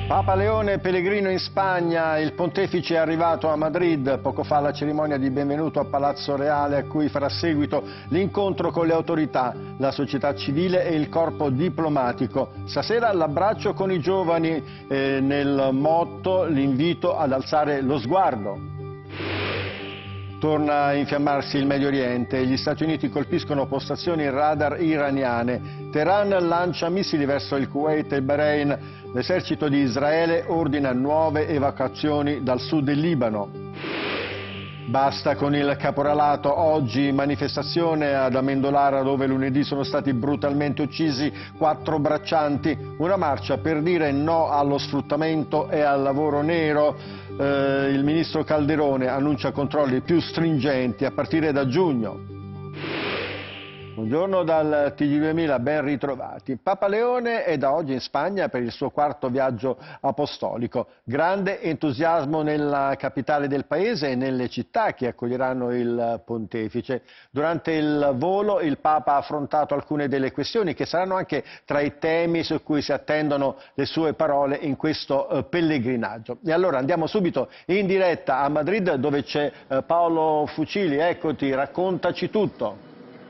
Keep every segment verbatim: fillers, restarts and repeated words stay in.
Papa Leone pellegrino in Spagna, il pontefice è arrivato a Madrid, poco fa la cerimonia di benvenuto a Palazzo Reale a cui farà seguito l'incontro con le autorità, la società civile e il corpo diplomatico. Stasera l'abbraccio con i giovani, eh, nel motto l'invito ad alzare lo sguardo. Torna a infiammarsi il Medio Oriente, gli Stati Uniti colpiscono postazioni radar iraniane, Teheran lancia missili verso il Kuwait e il Bahrain, l'esercito di Israele ordina nuove evacuazioni dal sud del Libano. Basta con il caporalato, oggi manifestazione ad Amendolara dove lunedì sono stati brutalmente uccisi quattro braccianti, una marcia per dire no allo sfruttamento e al lavoro nero. Eh, il ministro Calderone annuncia controlli più stringenti a partire da giugno. Buongiorno dal T G duemila, ben ritrovati. Papa Leone è da oggi in Spagna per il suo quarto viaggio apostolico. Grande entusiasmo nella capitale del paese e nelle città che accoglieranno il pontefice. Durante il volo il Papa ha affrontato alcune delle questioni che saranno anche tra i temi su cui si attendono le sue parole in questo eh, pellegrinaggio. E allora andiamo subito in diretta a Madrid dove c'è eh, Paolo Fucili. Eccoti, raccontaci tutto.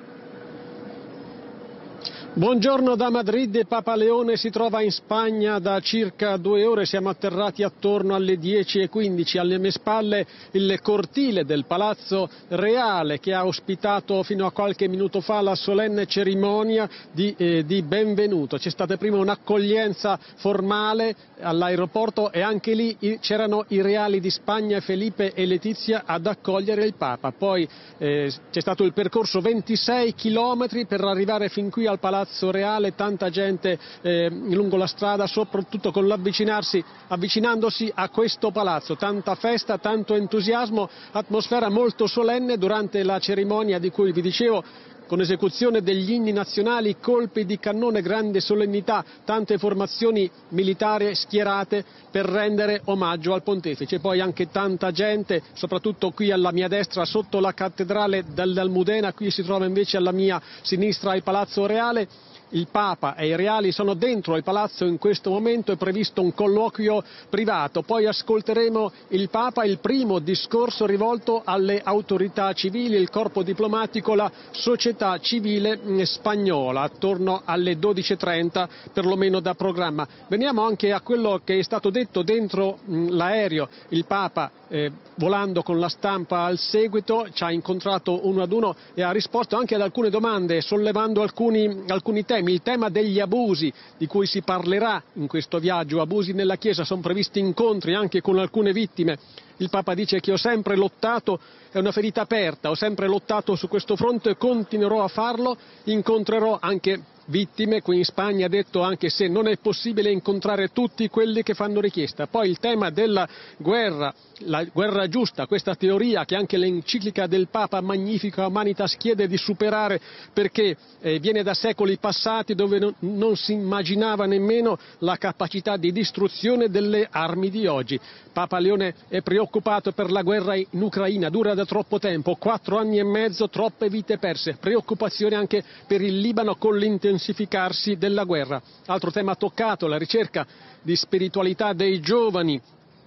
Buongiorno da Madrid, Papa Leone si trova in Spagna da circa due ore, siamo atterrati attorno alle dieci e quindici, alle mie spalle il cortile del Palazzo Reale che ha ospitato fino a qualche minuto fa la solenne cerimonia di, eh, di benvenuto. C'è stata prima un'accoglienza formale all'aeroporto e anche lì c'erano i reali di Spagna, Felipe e Letizia, ad accogliere il Papa. Poi eh, c'è stato il percorso ventisei chilometri per arrivare fin qui al Palazzo Reale, tanta gente eh, lungo la strada, soprattutto con l'avvicinarsi, avvicinandosi a questo palazzo, tanta festa, tanto entusiasmo, atmosfera molto solenne durante la cerimonia di cui vi dicevo, con esecuzione degli inni nazionali, colpi di cannone, grande solennità, tante formazioni militari schierate per rendere omaggio al pontefice. Poi anche tanta gente, soprattutto qui alla mia destra sotto la cattedrale dell'Almudena, qui si trova invece alla mia sinistra il Palazzo Reale. Il Papa e i reali sono dentro il palazzo in questo momento, è previsto un colloquio privato, poi ascolteremo il Papa, il primo discorso rivolto alle autorità civili, il corpo diplomatico, la società civile spagnola, attorno alle dodici e trenta perlomeno da programma. Veniamo anche a quello che è stato detto dentro l'aereo. Il Papa eh, volando con la stampa al seguito ci ha incontrato uno ad uno e ha risposto anche ad alcune domande, sollevando alcuni, alcuni temi. Il tema degli abusi di cui si parlerà in questo viaggio, abusi nella Chiesa, sono previsti incontri anche con alcune vittime. Il Papa dice che ho sempre lottato, è una ferita aperta, ho sempre lottato su questo fronte e continuerò a farlo, incontrerò anche vittime qui in Spagna, ha detto, anche se non è possibile incontrare tutti quelli che fanno richiesta. Poi il tema della guerra, la guerra giusta, questa teoria che anche l'enciclica del Papa Magnifica Humanitas chiede di superare perché eh, viene da secoli passati dove non, non si immaginava nemmeno la capacità di distruzione delle armi di oggi. Papa Leone è preoccupato per la guerra in Ucraina, dura da troppo tempo, quattro anni e mezzo, troppe vite perse, preoccupazione anche per il Libano con l'intensificarsi della guerra. Altro tema toccato, la ricerca di spiritualità dei giovani,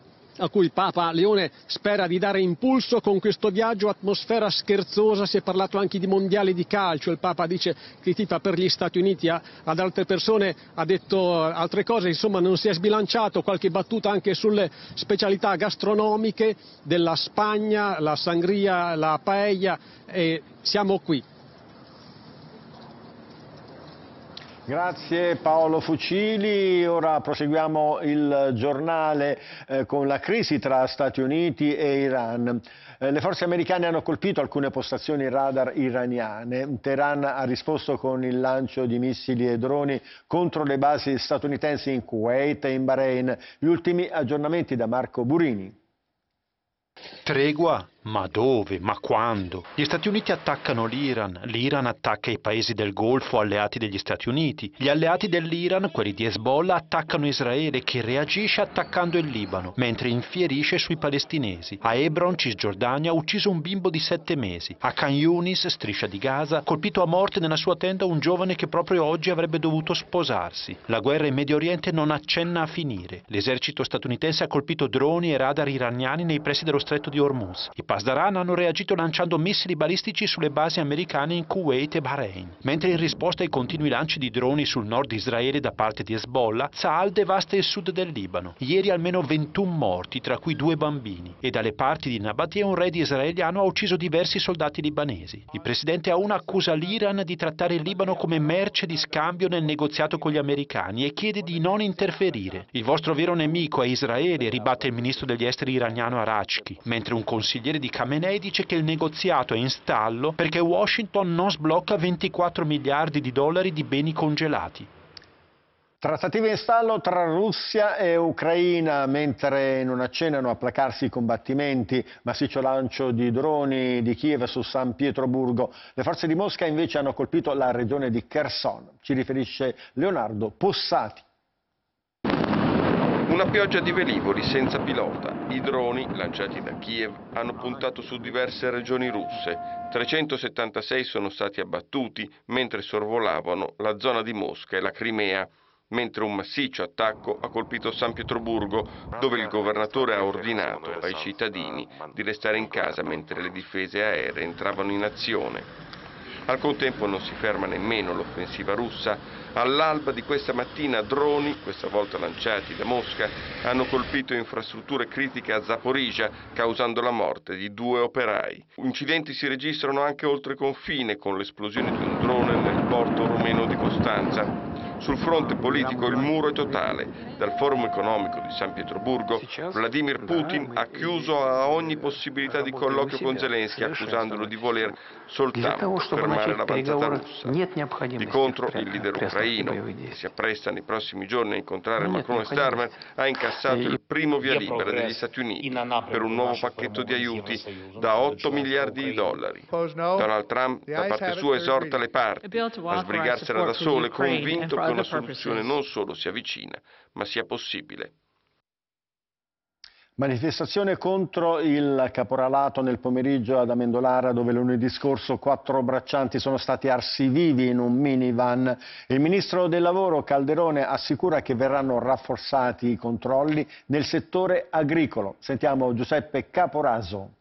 a cui il Papa Leone spera di dare impulso con questo viaggio, atmosfera scherzosa, si è parlato anche di mondiali di calcio, il Papa dice che tifa per gli Stati Uniti, ad altre persone ha detto altre cose, insomma non si è sbilanciato, qualche battuta anche sulle specialità gastronomiche della Spagna, la sangria, la paella, e siamo qui. Grazie Paolo Fucili, ora proseguiamo il giornale eh, con la crisi tra Stati Uniti e Iran. Eh, le forze americane hanno colpito alcune postazioni radar iraniane, Teheran ha risposto con il lancio di missili e droni contro le basi statunitensi in Kuwait e in Bahrain. Gli ultimi aggiornamenti da Marco Burini. Tregua Ma dove? Ma quando? Gli Stati Uniti attaccano l'Iran, l'Iran attacca i paesi del Golfo alleati degli Stati Uniti, gli alleati dell'Iran, quelli di Hezbollah, attaccano Israele che reagisce attaccando il Libano, mentre infierisce sui palestinesi. A Hebron, Cisgiordania, ha ucciso un bimbo di sette mesi. A Khan Yunis, striscia di Gaza, ha colpito a morte nella sua tenda un giovane che proprio oggi avrebbe dovuto sposarsi. La guerra in Medio Oriente non accenna a finire. L'esercito statunitense ha colpito droni e radar iraniani nei pressi dello stretto di Hormuz. I Pasdaran hanno reagito lanciando missili balistici sulle basi americane in Kuwait e Bahrain. Mentre in risposta ai continui lanci di droni sul nord di Israele da parte di Hezbollah, Tzal devasta il sud del Libano. Ieri almeno ventuno morti, tra cui due bambini. E dalle parti di Nabatea un raid israeliano ha ucciso diversi soldati libanesi. Il presidente Aoun accusa l'Iran di trattare il Libano come merce di scambio nel negoziato con gli americani e chiede di non interferire. Il vostro vero nemico è Israele, ribatte il ministro degli esteri iraniano Arachki, mentre un consigliere di Khamenei dice che il negoziato è in stallo perché Washington non sblocca ventiquattro miliardi di dollari di beni congelati. Trattative in stallo tra Russia e Ucraina, mentre non accennano a placarsi i combattimenti, massiccio lancio di droni di Kiev su San Pietroburgo. Le forze di Mosca invece hanno colpito la regione di Kherson. Ci riferisce Leonardo Possati. Una pioggia di velivoli senza pilota. I droni, lanciati da Kiev, hanno puntato su diverse regioni russe. trecentosettantasei sono stati abbattuti mentre sorvolavano la zona di Mosca e la Crimea, mentre un massiccio attacco ha colpito San Pietroburgo, dove il governatore ha ordinato ai cittadini di restare in casa mentre le difese aeree entravano in azione. Al contempo non si ferma nemmeno l'offensiva russa. All'alba di questa mattina droni, questa volta lanciati da Mosca, hanno colpito infrastrutture critiche a Zaporizhia, causando la morte di due operai. Incidenti si registrano anche oltre confine, con l'esplosione di un drone nel porto rumeno di Costanza. Sul fronte politico il muro è totale. Dal forum economico di San Pietroburgo, Vladimir Putin ha chiuso a ogni possibilità di colloquio con Zelensky, accusandolo di voler soltanto fermare l'avanzata russa. Di contro, il leader ucraino, che si appresta nei prossimi giorni a incontrare Macron e Starmer, ha incassato il primo via libera degli Stati Uniti per un nuovo pacchetto di aiuti da otto miliardi di dollari. Donald Trump, da parte sua, esorta le parti a sbrigarsela da sole, convinto che una soluzione non solo sia vicina, ma sia possibile. Manifestazione contro il caporalato nel pomeriggio ad Amendolara, dove lunedì scorso quattro braccianti sono stati arsi vivi in un minivan. Il ministro del lavoro Calderone assicura che verranno rafforzati i controlli nel settore agricolo. Sentiamo Giuseppe Caporaso.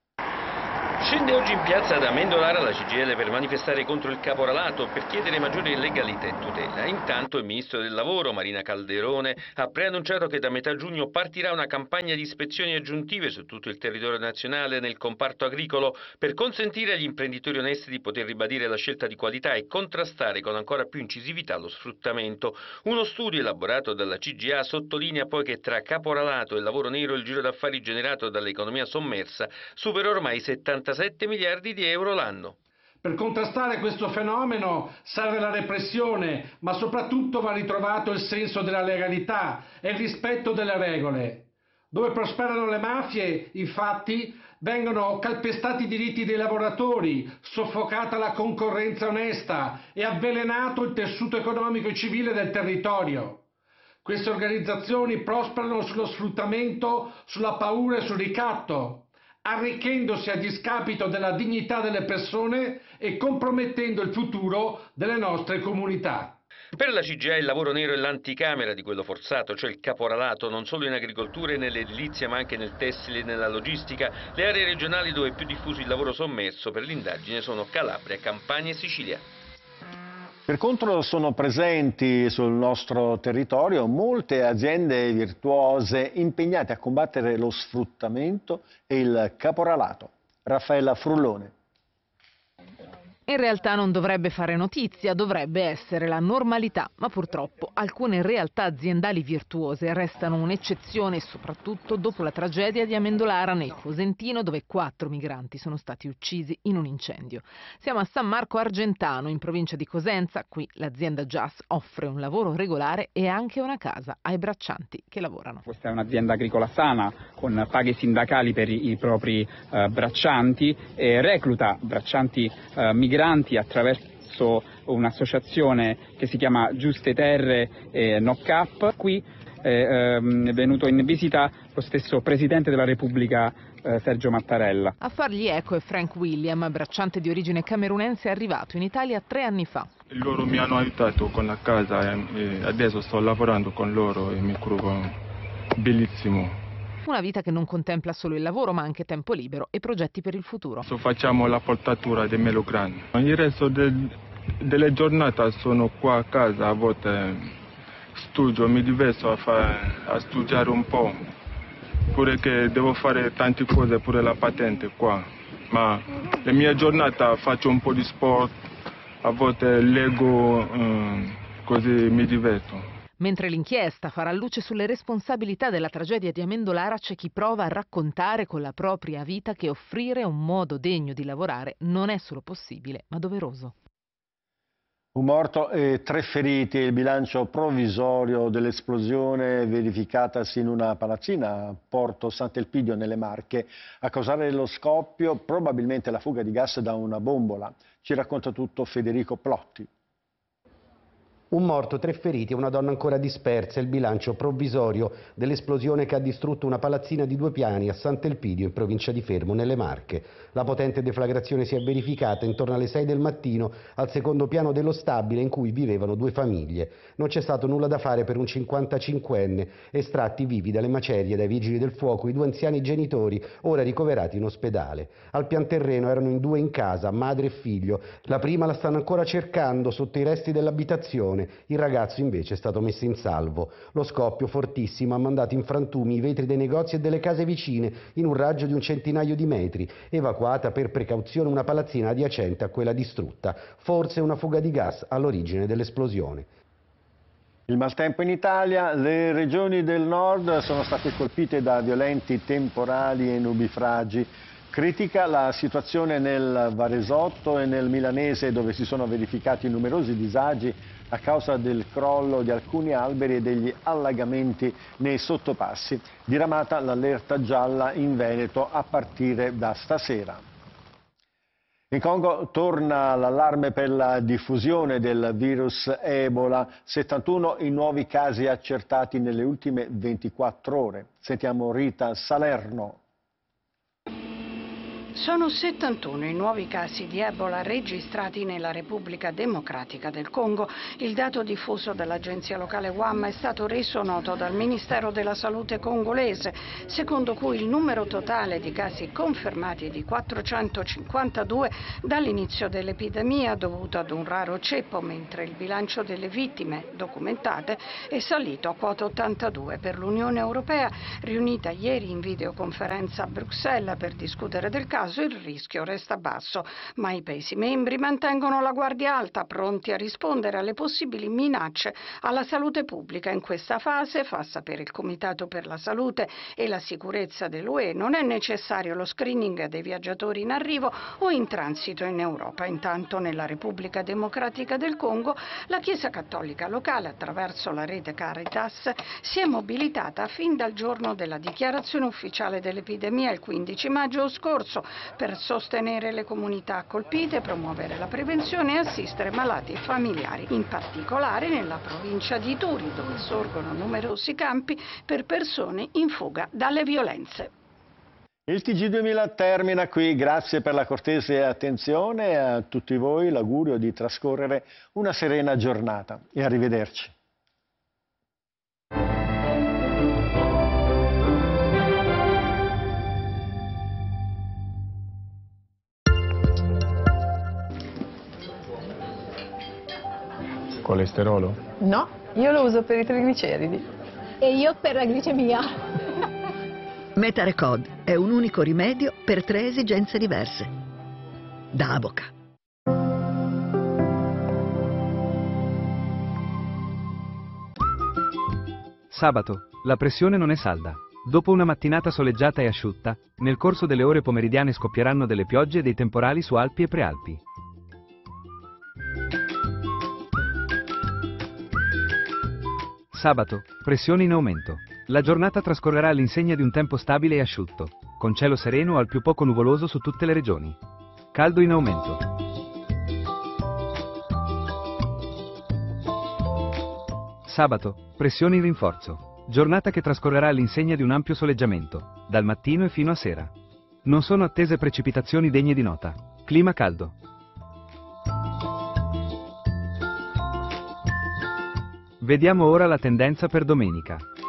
Scende oggi in piazza ad Amendolara la C G I L per manifestare contro il caporalato, per chiedere maggiore legalità e tutela. Intanto il ministro del lavoro, Marina Calderone, ha preannunciato che da metà giugno partirà una campagna di ispezioni aggiuntive su tutto il territorio nazionale nel comparto agricolo per consentire agli imprenditori onesti di poter ribadire la scelta di qualità e contrastare con ancora più incisività lo sfruttamento. Uno studio elaborato dalla C G A sottolinea poi che tra caporalato e lavoro nero il giro d'affari generato dall'economia sommersa supera ormai i settantasette miliardi di euro l'anno. Per contrastare questo fenomeno serve la repressione, ma soprattutto va ritrovato il senso della legalità e il rispetto delle regole. Dove prosperano le mafie, infatti, vengono calpestati i diritti dei lavoratori, soffocata la concorrenza onesta e avvelenato il tessuto economico e civile del territorio. Queste organizzazioni prosperano sullo sfruttamento, sulla paura e sul ricatto, arricchendosi a discapito della dignità delle persone e compromettendo il futuro delle nostre comunità. Per la C G I A il lavoro nero è l'anticamera di quello forzato, cioè il caporalato, non solo in agricoltura e nell'edilizia ma anche nel tessile e nella logistica. Le aree regionali dove è più diffuso il lavoro sommerso per l'indagine sono Calabria, Campania e Sicilia. Per contro sono presenti sul nostro territorio molte aziende virtuose impegnate a combattere lo sfruttamento e il caporalato. Raffaella Frullone. In realtà non dovrebbe fare notizia, dovrebbe essere la normalità, ma purtroppo alcune realtà aziendali virtuose restano un'eccezione, soprattutto dopo la tragedia di Amendolara nel Cosentino, dove quattro migranti sono stati uccisi in un incendio. Siamo a San Marco Argentano, in provincia di Cosenza. Qui l'azienda J A S offre un lavoro regolare e anche una casa ai braccianti che lavorano. Questa è un'azienda agricola sana, con paghe sindacali per i, i propri eh, braccianti, e recluta braccianti eh, migranti attraverso un'associazione che si chiama Giuste Terre e No Cap. Qui è ehm, venuto in visita lo stesso Presidente della Repubblica eh, Sergio Mattarella. A fargli eco è Frank William, bracciante di origine camerunense arrivato in Italia tre anni fa. Loro mi hanno aiutato con la casa e, e adesso sto lavorando con loro e mi trovo bellissimo. Una vita che non contempla solo il lavoro ma anche tempo libero e progetti per il futuro. So, facciamo la portatura dei melograni. Il resto del, delle giornate sono qua a casa, a volte studio, mi diverto a, fare, a studiare un po', pure che devo fare tante cose, pure la patente qua. Ma le mie giornate faccio un po' di sport, a volte leggo, um, così mi diverto. Mentre l'inchiesta farà luce sulle responsabilità della tragedia di Amendolara, c'è chi prova a raccontare con la propria vita che offrire un modo degno di lavorare non è solo possibile, ma doveroso. Un morto e tre feriti è il bilancio provvisorio dell'esplosione verificatasi in una palazzina a Porto Sant'Elpidio nelle Marche. A causare lo scoppio probabilmente la fuga di gas da una bombola. Ci racconta tutto Federico Plotti. Un morto, tre feriti e una donna ancora dispersa è il bilancio provvisorio dell'esplosione che ha distrutto una palazzina di due piani a Sant'Elpidio in provincia di Fermo nelle Marche. La potente deflagrazione si è verificata intorno alle sei del mattino al secondo piano dello stabile in cui vivevano due famiglie. Non c'è stato nulla da fare per un cinquantacinquenne estratti vivi dalle macerie dai vigili del fuoco i due anziani genitori ora ricoverati in ospedale. Al pian terreno erano in due in casa, madre e figlio. La prima la stanno ancora cercando sotto i resti dell'abitazione. Il ragazzo invece è stato messo in salvo. Lo scoppio fortissimo ha mandato in frantumi i vetri dei negozi e delle case vicine in un raggio di un centinaio di metri, evacuata per precauzione una palazzina adiacente a quella distrutta. Forse una fuga di gas all'origine dell'esplosione. Il maltempo in Italia, le regioni del nord sono state colpite da violenti temporali e nubifragi. Critica la situazione nel Varesotto e nel Milanese, dove si sono verificati numerosi disagi a causa del crollo di alcuni alberi e degli allagamenti nei sottopassi. Diramata l'allerta gialla in Veneto a partire da stasera. In Congo torna l'allarme per la diffusione del virus Ebola, settantuno i nuovi casi accertati nelle ultime ventiquattro ore. Sentiamo Rita Salerno. Sono settantuno i nuovi casi di Ebola registrati nella Repubblica Democratica del Congo. Il dato diffuso dall'agenzia locale W A M è stato reso noto dal Ministero della Salute congolese, secondo cui il numero totale di casi confermati è di quattrocentocinquantadue dall'inizio dell'epidemia dovuto ad un raro ceppo, mentre il bilancio delle vittime documentate è salito a quota ottantadue. Per l'Unione Europea, riunita ieri in videoconferenza a Bruxelles per discutere del caso, il rischio resta basso, ma i Paesi membri mantengono la guardia alta, pronti a rispondere alle possibili minacce alla salute pubblica. In questa fase, fa sapere il Comitato per la Salute e la Sicurezza dell'U E, non è necessario lo screening dei viaggiatori in arrivo o in transito in Europa. Intanto, nella Repubblica Democratica del Congo, la Chiesa Cattolica locale, attraverso la rete Caritas, si è mobilitata fin dal giorno della dichiarazione ufficiale dell'epidemia, il quindici maggio scorso, per sostenere le comunità colpite, promuovere la prevenzione e assistere malati e familiari, in particolare nella provincia di Ituri, dove sorgono numerosi campi per persone in fuga dalle violenze. Il T G duemila termina qui, grazie per la cortese attenzione e a tutti voi l'augurio di trascorrere una serena giornata e arrivederci. Colesterolo? No, io lo uso per i trigliceridi. E io per la glicemia. Metarecod è un unico rimedio per tre esigenze diverse. Da Avoca. Sabato, la pressione non è salda. Dopo una mattinata soleggiata e asciutta, nel corso delle ore pomeridiane scoppieranno delle piogge e dei temporali su Alpi e Prealpi. Sabato, pressione in aumento. La giornata trascorrerà all'insegna di un tempo stabile e asciutto, con cielo sereno o al più poco nuvoloso su tutte le regioni. Caldo in aumento. Sabato, pressione in rinforzo. Giornata che trascorrerà all'insegna di un ampio soleggiamento, dal mattino e fino a sera. Non sono attese precipitazioni degne di nota. Clima caldo. Vediamo ora la tendenza per domenica.